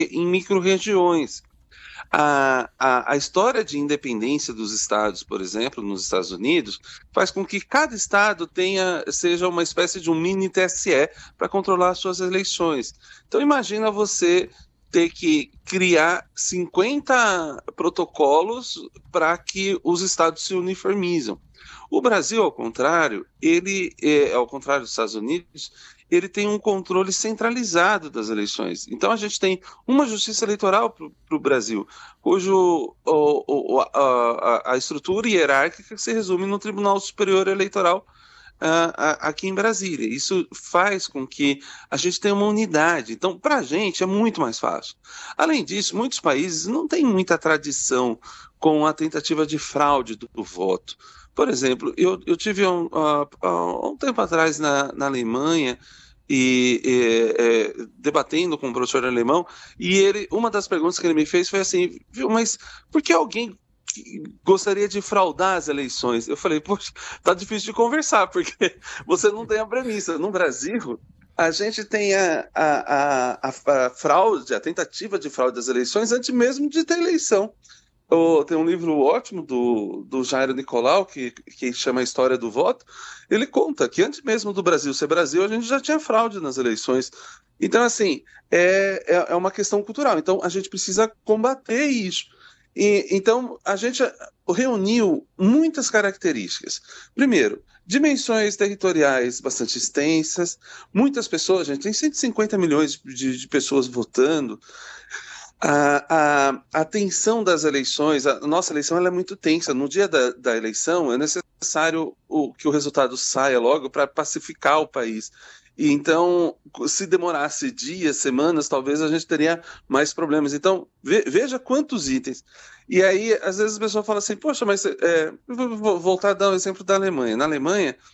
em micro-regiões. A história de independência dos estados, por exemplo, nos Estados Unidos, faz com que cada estado seja uma espécie de um mini TSE para controlar as suas eleições. Então imagina você ter que criar 50 protocolos para que os estados se uniformizam. O Brasil, ao contrário, ao contrário dos Estados Unidos, ele tem um controle centralizado das eleições. Então a gente tem uma justiça eleitoral para o Brasil, cujo a estrutura hierárquica se resume no Tribunal Superior Eleitoral aqui em Brasília. Isso faz com que a gente tenha uma unidade. Então, para a gente é muito mais fácil. Além disso, muitos países não têm muita tradição com a tentativa de fraude do voto. Por exemplo, eu tive um tempo atrás na Alemanha debatendo com um professor alemão, e uma das perguntas que ele me fez foi assim, viu, mas por que alguém gostaria de fraudar as eleições? Eu falei, poxa, tá difícil de conversar, porque você não tem a premissa. No Brasil, a gente tem a fraude, a tentativa de fraude das eleições antes mesmo de ter eleição. Tem um livro ótimo do Jairo Nicolau, que chama A História do Voto. Ele conta que antes mesmo do Brasil ser Brasil, a gente já tinha fraude nas eleições. Então, assim, é uma questão cultural. Então, a gente precisa combater isso. Então, a gente reuniu muitas características. Primeiro, dimensões territoriais bastante extensas, muitas pessoas, a gente tem 150 milhões de pessoas votando. A tensão das eleições, a nossa eleição ela é muito tensa. No dia da eleição é necessário que o resultado saia logo para pacificar o país. E então, se demorasse dias, semanas, talvez a gente teria mais problemas. Então, veja quantos itens. E aí, às vezes, a pessoa fala assim, poxa, mas vou voltar a dar o exemplo da Alemanha. Na Alemanha,